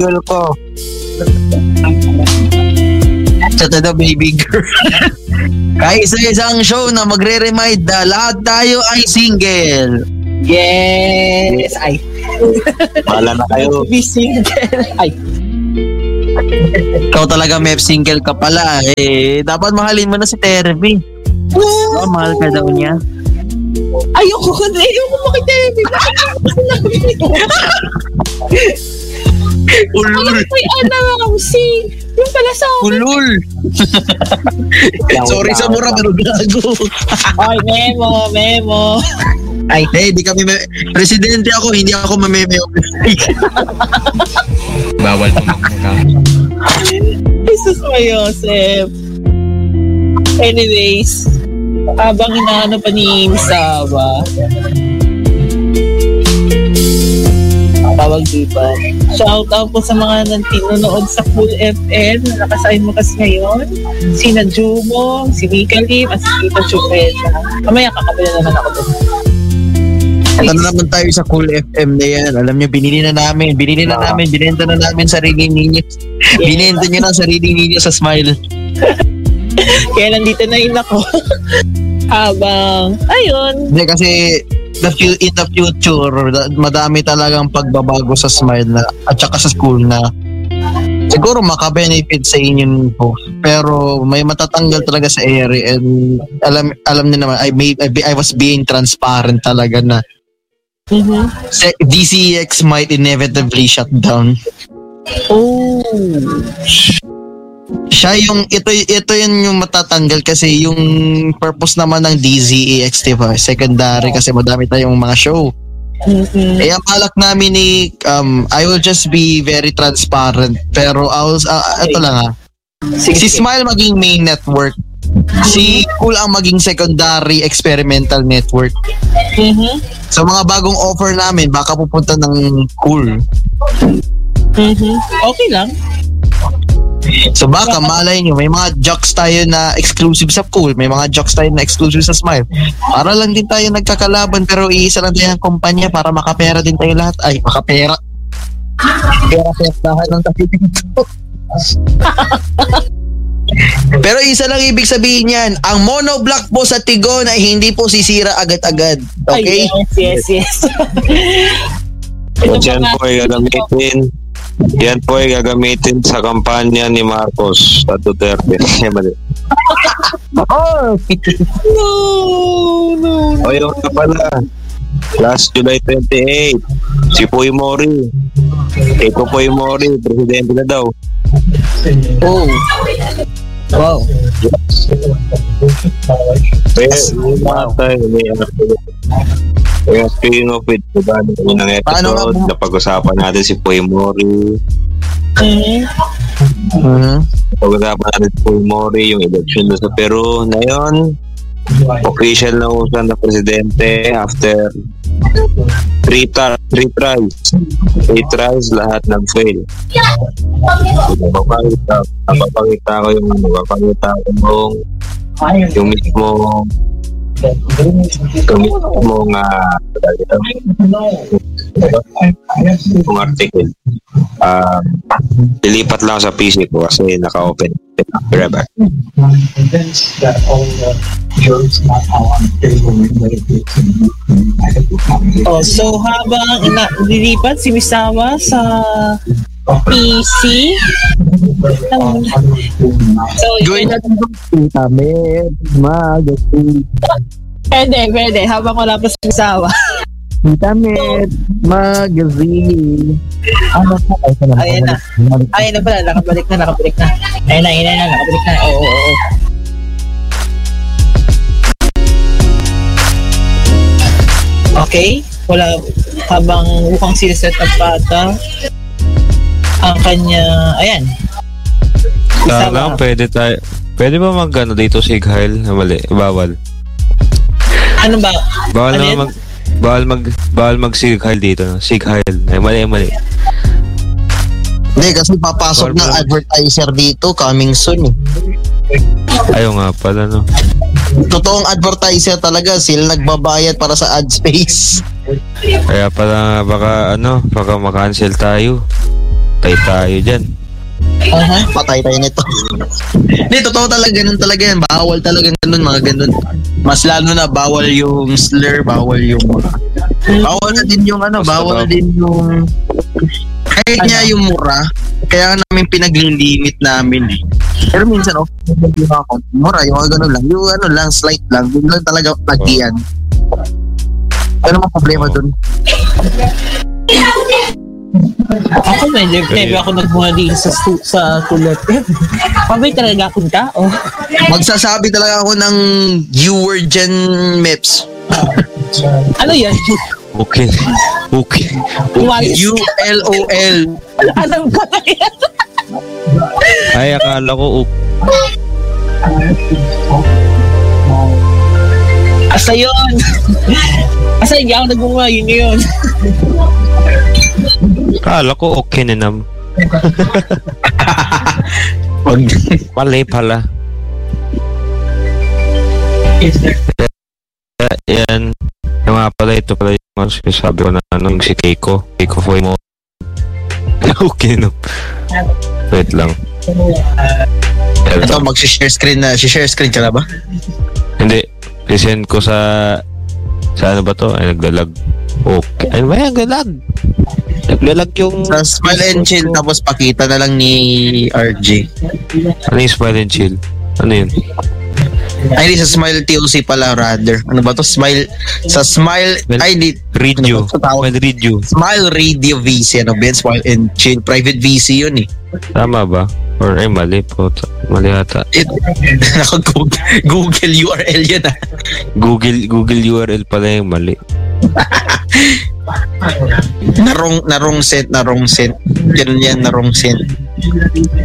girl ko. Sa the baby girl. Kaya isa-isang show na magre-remind na lahat tayo ay single. Yes! Ay. Wala na kayo. Be single. Ay. Ikaw talaga, Mep, single ka pala. Dapat mahalin mo na si Terby. Mahal ka daw niya. Ayoko makita. Ulul. Ay, yung pala sa akin. Ulul. Sorry sa mura, pero gago. Ay, memo. Ay, di kami presidente ako, hindi ako mameme. Bawal pumakita. Jesus mo, Joseph. Anyways, habang inaano pa ni Misawa, tawag diba? Shout out po sa mga nanonood sa Cool FM na nakasign mo kasi ngayon. Sina Jumong, si Mika Lim, at si Tita Chupeta. Mamaya kakabila naman ako doon. Ano naman tayo sa Cool FM na yan. Alam nyo, binenta na namin sarili ninyo. Yeah. Binenta nyo na sarili ninyo sa Smile. Kaya nandito na yun ako. Habang, ayun. Hindi, kasi in the future, madami talagang pagbabago sa Smile na, at saka sa school na siguro maka-benefit sa inyo po. Pero may matatanggal talaga sa area, and alam niyo naman, I was being transparent talaga na DCEX might inevitably shut down. Oh. Siya ito yung matatanggal kasi yung purpose naman ng DZEX, diba? Secondary kasi madami tayong mga show. Kaya balak namin I will just be very transparent, pero ito lang si Smile maging main network, si Cool ang maging secondary experimental network. So mga bagong offer namin baka pupunta ng Cool. Okay lang. So baka malay nyo, may mga jokes tayo na exclusive sa Cool, may mga jokes tayo na exclusive sa Smile. Para lang din tayo nagkakalaban, pero iisa lang tayo ng kumpanya para makapera din tayo lahat. Ay, makapera. Pera-perahan ng tayo dito. Pero isa lang ibig sabihin yan, ang monoblock po sa Tigon ay hindi po sisira agad-agad. Okay? Ay, yes. Yan po ay gagamitin sa kampanya ni Marcos sa Duterte. Oh! No. O yun na pala. Last July 28, si Puy Mori. Ito Puy Mori, presidente na daw. Oh. Wow. Kaya speaking of it, diba, ng episode, napag-usapan natin si Puy Mori. Napag-usapan natin si Puy Mori, yung election sa Peru na yun. Official na usan na presidente after 3 tries, lahat nag-fail. Napapakita ko yung mismo yung article. Lilipat lang sa PC ko kasi naka-open. Forever. So habang lilipat si Misawa sa PC. So join natin kami magazine. Pwede. Habang wala pa si Misawa. Damit magazine. Ayan na pala, nakabalik na. Ayan na, nakabalik na. Oo. Okay, wala, habang mukhang sineset up pa ata ang kanya, ayan. Lang, pwede ba mag-ano dito si Kyle? Mali, bawal. Ano ba? Bawal mag-sighal dito. Sighal. Ay, mali. Hindi, kasi papasok ng advertiser dito coming soon. Ayaw nga pala, no? Totoong advertiser talaga, sila nagbabayad para sa ad space. Kaya pala baka makancel tayo. Patay tayo dyan. Patay tayo nito. Hindi, totoo talaga, ganun talaga yan. Bawal talaga ganun, mga ganun. Mas lalo na bawal yung slur, bawal yung bawal na din yung bawal na din yung kahit niya yung mura. Kaya namin pinaglilimit namin eh. Pero minsan, mura, yung ganun lang. Yung lang, slight lang. Yung lang talaga pagian. Ano mga problema dun? Ako never ako nagmula din sa tulad. Pabay talaga akong tao. Magsasabi talaga ako ng U-word dyan, Meps. Ano yan? Okay. U-L-O-L. Alam ko na yan. Ay, akala ko Asa yun? Asa hindi ako nagmumula, yun. akala ko okay na nam. Mali pala. Yan. Yung nga pala, ito pala yung sabi ko na yung si Keiko Foy mo. Okay no. Wait lang. Ito, mag-share screen na. Share screen ka na ba? Hindi. Isend ko sa ano ba to? Ay, naglalag. Okay. Ay, may naglalag. Naglalag yung Sa Smile and Chill, tapos pakita na lang ni RJ. ano yung Smile and Chill? Ano yun? Ay, hindi sa Smile TOC pala, rather. Ano ba to? Smile, sa Smile, ay, hindi. Radio. Smile Radio. Smile Radio VC, ano ba yun? Smile and Chill. Private VC yun eh. Tama ba? Or ay, mali po. Mali ata. Google URL yun ah. Google URL pala yung mali. Narong sent. Ganun yan, narong sent.